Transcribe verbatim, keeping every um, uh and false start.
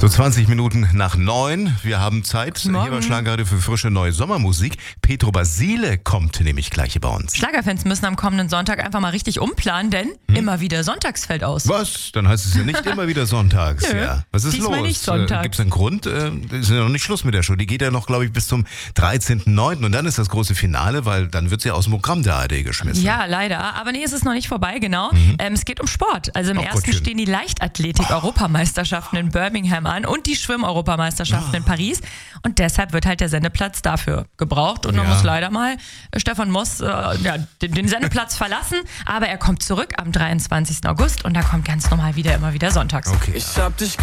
So zwanzig Minuten nach neun. Wir haben Zeit. Hier bei Schlagerradio für frische neue Sommermusik. Petro Basile kommt nämlich gleich hier bei uns. Schlagerfans müssen am kommenden Sonntag einfach mal richtig umplanen, denn hm? immer wieder sonntags fällt aus. Was? Dann heißt es ja nicht immer wieder sonntags. Nö, ja. Was ist diesmal los? Nicht sonntags. Äh, Gibt es einen Grund? Äh, ist ja noch nicht Schluss mit der Show. Die geht ja noch, glaube ich, bis zum dreizehnten neunten und dann ist das große Finale, weil dann wird sie aus dem Programm der A R D geschmissen. Ja, leider. Aber nee, es ist noch nicht vorbei, genau. Mhm. Ähm, es geht um Sport. Also im oh, ersten Gottchen. stehen die Leichtathletik-Europameisterschaften in Birmingham an und die Schwimm-Europameisterschaften oh. in Paris. Und deshalb wird halt der Sendeplatz dafür gebraucht. Und man ja. muss leider mal Stefan Moss äh, ja, den, den Sendeplatz verlassen. Aber er kommt zurück am dreiundzwanzigsten August und da kommt ganz normal wieder immer wieder sonntags. Okay. Ich hab dich